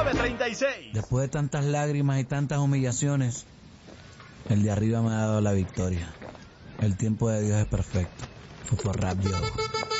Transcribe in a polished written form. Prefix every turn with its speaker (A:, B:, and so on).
A: 936.
B: Después de tantas lágrimas y tantas humillaciones, el de arriba me ha dado la victoria. El tiempo de Dios es perfecto. Fue por Rap Yo.